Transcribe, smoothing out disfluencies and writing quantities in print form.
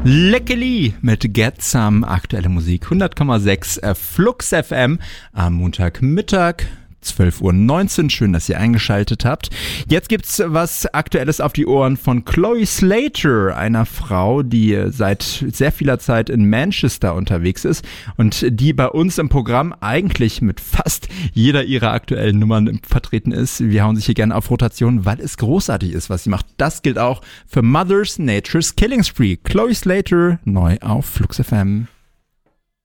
Leckeli mit Get Some, aktuelle Musik, 100,6 Flux FM am Montagmittag. 12:19 Uhr, schön, dass ihr eingeschaltet habt. Jetzt gibt's was Aktuelles auf die Ohren von Chloe Slater, einer Frau, die seit sehr vieler Zeit in Manchester unterwegs ist und die bei uns im Programm eigentlich mit fast jeder ihrer aktuellen Nummern vertreten ist. Wir hauen sich hier gerne auf Rotation, weil es großartig ist, was sie macht. Das gilt auch für Mother's Nature's Killing Spree. Chloe Slater, neu auf Flux FM.